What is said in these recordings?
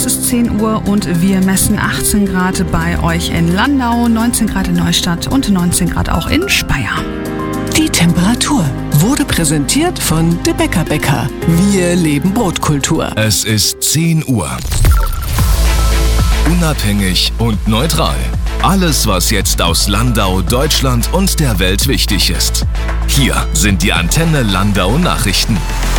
es ist 10 Uhr und wir messen 18 Grad bei euch in Landau, 19 Grad in Neustadt und 19 Grad auch in Speyer. Die Temperatur wurde präsentiert von De Bäcker Bäcker. Wir leben Brotkultur. Es ist 10 Uhr. Unabhängig und neutral. Alles, was jetzt aus Landau, Deutschland und der Welt wichtig ist. Hier sind die Antenne Landau Nachrichten.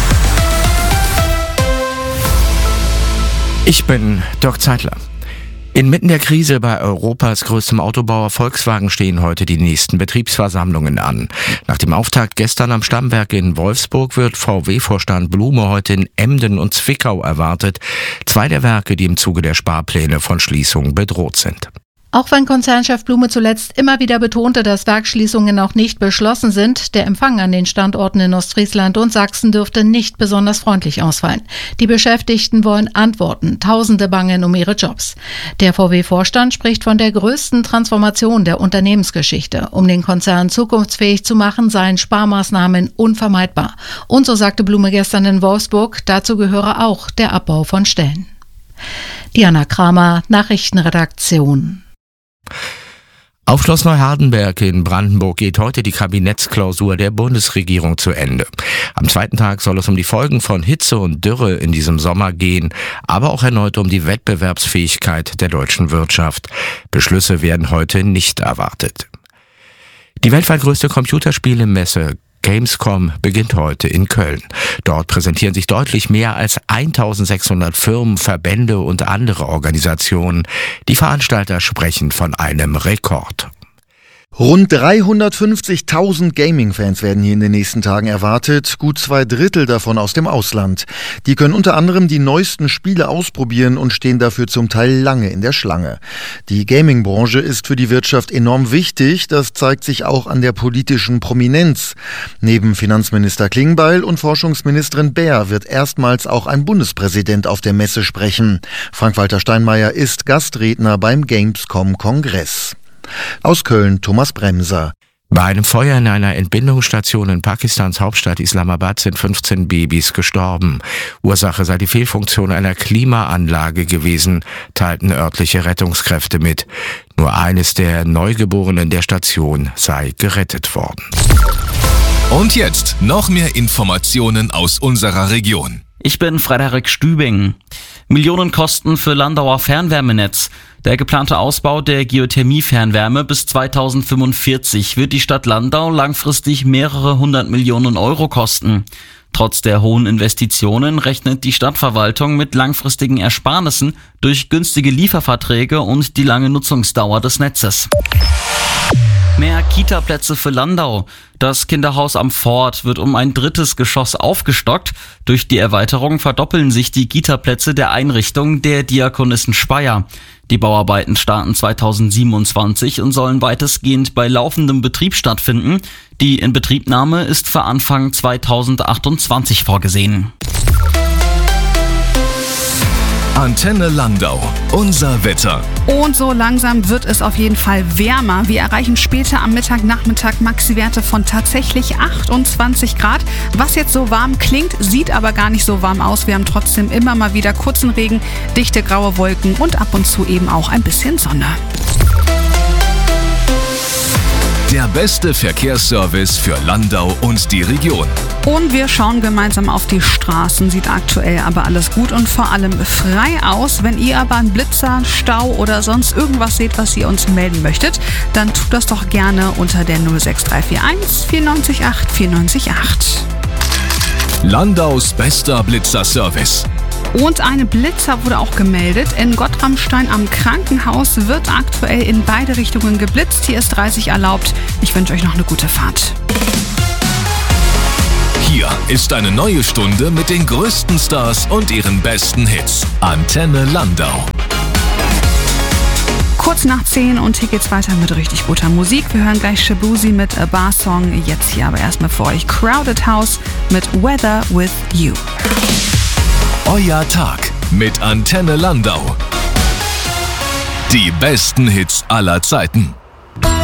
Ich bin Dirk Zeitler. Inmitten der Krise bei Europas größtem Autobauer Volkswagen stehen heute die nächsten Betriebsversammlungen an. Nach dem Auftakt gestern am Stammwerk in Wolfsburg wird VW-Vorstand Blume heute in Emden und Zwickau erwartet. 2 der Werke, die im Zuge der Sparpläne von Schließungen bedroht sind. Auch wenn Konzernchef Blume zuletzt immer wieder betonte, dass Werksschließungen noch nicht beschlossen sind, der Empfang an den Standorten in Ostfriesland und Sachsen dürfte nicht besonders freundlich ausfallen. Die Beschäftigten wollen Antworten, Tausende bangen um ihre Jobs. Der VW-Vorstand spricht von der größten Transformation der Unternehmensgeschichte. Um den Konzern zukunftsfähig zu machen, seien Sparmaßnahmen unvermeidbar. Und so sagte Blume gestern in Wolfsburg, dazu gehöre auch der Abbau von Stellen. Diana Kramer, Nachrichtenredaktion. Auf Schloss Neuhardenberg in Brandenburg geht heute die Kabinettsklausur der Bundesregierung zu Ende. Am zweiten Tag soll es um die Folgen von Hitze und Dürre in diesem Sommer gehen, aber auch erneut um die Wettbewerbsfähigkeit der deutschen Wirtschaft. Beschlüsse werden heute nicht erwartet. Die weltweit größte Computerspielemesse Gamescom beginnt heute in Köln. Dort präsentieren sich deutlich mehr als 1600 Firmen, Verbände und andere Organisationen. Die Veranstalter sprechen von einem Rekord. Rund 350.000 Gaming-Fans werden hier in den nächsten Tagen erwartet, gut 2/3 davon aus dem Ausland. Die können unter anderem die neuesten Spiele ausprobieren und stehen dafür zum Teil lange in der Schlange. Die Gaming-Branche ist für die Wirtschaft enorm wichtig, das zeigt sich auch an der politischen Prominenz. Neben Finanzminister Klingbeil und Forschungsministerin Baer wird erstmals auch ein Bundespräsident auf der Messe sprechen. Frank-Walter Steinmeier ist Gastredner beim Gamescom-Kongress. Aus Köln Thomas Bremser. Bei einem Feuer in einer Entbindungsstation in Pakistans Hauptstadt Islamabad sind 15 Babys gestorben. Ursache sei die Fehlfunktion einer Klimaanlage gewesen, teilten örtliche Rettungskräfte mit. Nur eines der Neugeborenen der Station sei gerettet worden. Und jetzt noch mehr Informationen aus unserer Region. Ich bin Frederik Stübing. Millionenkosten für Landauer Fernwärmenetz. Der geplante Ausbau der Geothermie-Fernwärme bis 2045 wird die Stadt Landau langfristig mehrere 100 Millionen Euro kosten. Trotz der hohen Investitionen rechnet die Stadtverwaltung mit langfristigen Ersparnissen durch günstige Lieferverträge und die lange Nutzungsdauer des Netzes. Mehr Kita-Plätze für Landau. Das Kinderhaus am Fort wird um ein 3. Geschoss aufgestockt. Durch die Erweiterung verdoppeln sich die Kita-Plätze der Einrichtung der Diakonissen Speyer. Die Bauarbeiten starten 2027 und sollen weitestgehend bei laufendem Betrieb stattfinden. Die Inbetriebnahme ist für Anfang 2028 vorgesehen. Antenne Landau, unser Wetter. Und so langsam wird es auf jeden Fall wärmer. Wir erreichen später am Nachmittag Maxi-Werte von tatsächlich 28 Grad. Was jetzt so warm klingt, sieht aber gar nicht so warm aus. Wir haben trotzdem immer mal wieder kurzen Regen, dichte graue Wolken und ab und zu eben auch ein bisschen Sonne. Der beste Verkehrsservice für Landau und die Region. Und wir schauen gemeinsam auf die Straßen. Sieht aktuell aber alles gut und vor allem frei aus. Wenn ihr aber einen Blitzer, Stau oder sonst irgendwas seht, was ihr uns melden möchtet, dann tut das doch gerne unter der 06341 94 94 Landaus bester Blitzerservice. Und eine Blitzer wurde auch gemeldet. In Gottramstein am Krankenhaus wird aktuell in beide Richtungen geblitzt. Hier ist 30 erlaubt. Ich wünsche euch noch eine gute Fahrt. Hier ist eine neue Stunde mit den größten Stars und ihren besten Hits. Antenne Landau. Kurz nach 10 und hier geht's weiter mit richtig guter Musik. Wir hören gleich Shabuzi mit A Bar Song. Jetzt hier aber erstmal für euch Crowded House mit Weather With You. Euer Tag mit Antenne Landau. Die besten Hits aller Zeiten.